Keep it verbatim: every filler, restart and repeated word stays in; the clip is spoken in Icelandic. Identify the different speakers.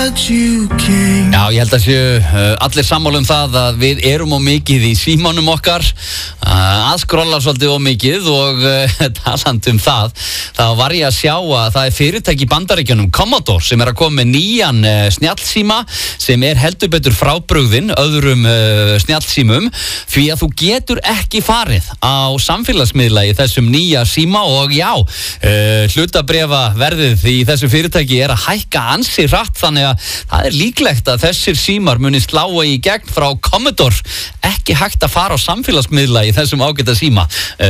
Speaker 1: Já, ég held að séu uh, allir sammála um það að við erum á mikið í símanum okkar uh, að skrolla svolítið á mikið og uh, taland um það þá var ég að sjá að það er fyrirtæki í Bandaríkjunum Commodore sem er að koma með nýjan uh, snjallsíma sem er heldur betur frábrugðinn öðrum uh, snjallsímum því að þú getur ekki farið á samfélagsmiðla í þessum nýja síma og já, uh, hlutabréfa verðið í þessu fyrirtæki er að hækka ansi hratt þannig að það er líklegt að þessir símar muni slá í gegn frá Commodore, ekki hægt að fara á samfélagsmiðla í þessum ágæta síma.